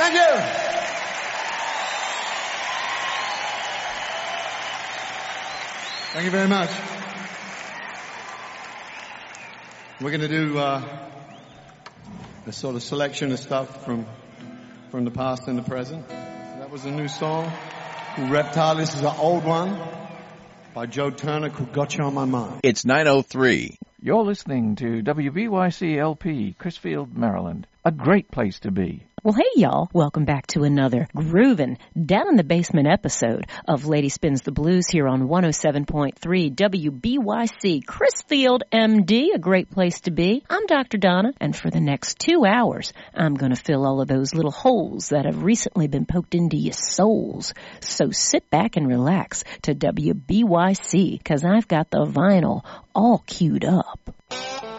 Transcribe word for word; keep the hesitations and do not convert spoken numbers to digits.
Thank you. Thank you very much. We're going to do uh, a sort of selection of stuff from from the past and the present. That was a new song called Reptile. This is an old one by Joe Turner called Got You on My Mind. It's nine oh three. You're listening to W B Y C L P, Chrisfield, Maryland. A great place to be. Well, hey, y'all. Welcome back to another groovin' down in the basement episode of Lady Spins the Blues here on one oh seven point three W B Y C, Chrisfield, M D, a great place to be. I'm Doctor Donna, and for the next two hours, I'm going to fill all of those little holes that have recently been poked into your souls. So sit back and relax to W B Y C, because I've got the vinyl all queued up.